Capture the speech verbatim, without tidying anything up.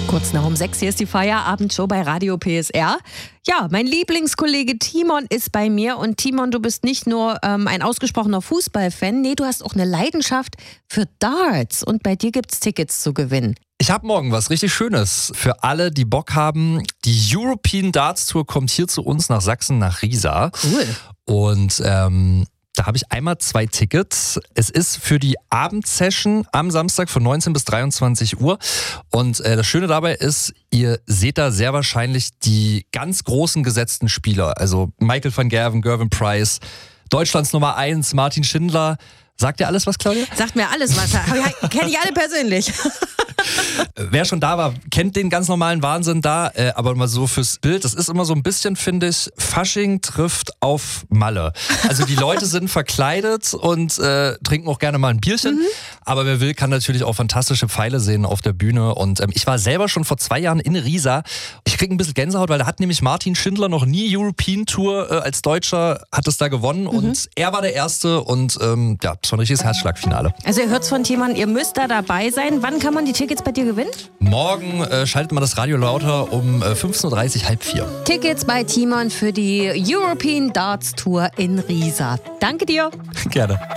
Kurz nach um sechs, hier ist die Feierabendshow bei Radio P S R. Ja, mein Lieblingskollege Timon ist bei mir. Und Timon, du bist nicht nur ähm, ein ausgesprochener Fußballfan, nee, du hast auch eine Leidenschaft für Darts. Und bei dir gibt's Tickets zu gewinnen. Ich habe morgen was richtig Schönes für alle, die Bock haben. Die European Darts Tour kommt hier zu uns nach Sachsen, nach Riesa. Cool. Und ähm, da habe ich einmal zwei Tickets. Es ist für die Abendsession am Samstag von neunzehn bis dreiundzwanzig Uhr. Und äh, das Schöne dabei ist, ihr seht da sehr wahrscheinlich die ganz großen gesetzten Spieler. Also Michael van Gerwen, Gervin Price, Deutschlands Nummer eins, Martin Schindler. Sagt dir alles was, Claudia? Sagt mir alles was. Kenne ich alle persönlich. Wer schon da war, kennt den ganz normalen Wahnsinn da, äh, aber mal so fürs Bild, das ist immer so ein bisschen, finde ich, Fasching trifft auf Malle. Also die Leute sind verkleidet und äh, trinken auch gerne mal ein Bierchen, mhm. aber wer will, kann natürlich auch fantastische Pfeile sehen auf der Bühne und ähm, ich war selber schon vor zwei Jahren in Riesa. Ich kriege ein bisschen Gänsehaut, weil da hat nämlich Martin Schindler noch nie European Tour äh, als Deutscher, hat es da gewonnen mhm. und er war der Erste und ähm, ja, das war ein richtiges Herzschlagfinale. Also ihr hört's von jemandem, ihr müsst da dabei sein. Wann kann man die Tickets bei dir gewinnen? Morgen äh, schaltet man das Radio lauter um äh, fünfzehn Uhr dreißig, halb vier. Tickets bei Timon für die European Darts Tour in Riesa. Danke dir. Gerne.